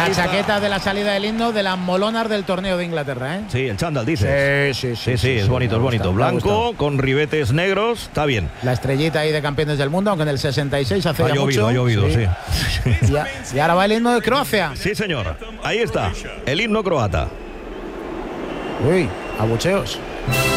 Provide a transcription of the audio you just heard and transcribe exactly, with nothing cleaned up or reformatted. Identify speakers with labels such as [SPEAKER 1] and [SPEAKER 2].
[SPEAKER 1] La
[SPEAKER 2] lista.
[SPEAKER 1] chaqueta de la salida del himno de las molonas del torneo de Inglaterra, ¿eh?
[SPEAKER 2] Sí, el chándal, dices.
[SPEAKER 1] Sí, sí, sí.
[SPEAKER 2] Sí, sí,
[SPEAKER 1] sí,
[SPEAKER 2] es
[SPEAKER 1] sí,
[SPEAKER 2] bonito,
[SPEAKER 1] me
[SPEAKER 2] es bonito.
[SPEAKER 1] gusta, me ha
[SPEAKER 2] Blanco,
[SPEAKER 1] gustado.
[SPEAKER 2] con ribetes negros, está bien.
[SPEAKER 1] La estrellita ahí de campeones del mundo, aunque en el sesenta y seis hace
[SPEAKER 2] Ha
[SPEAKER 1] ya
[SPEAKER 2] llovido,
[SPEAKER 1] mucho.
[SPEAKER 2] ha llovido, sí.
[SPEAKER 1] Y, ya- y ahora va el himno de Croacia.
[SPEAKER 2] Sí, señor. Ahí está, el himno croata.
[SPEAKER 1] Uy, abucheos.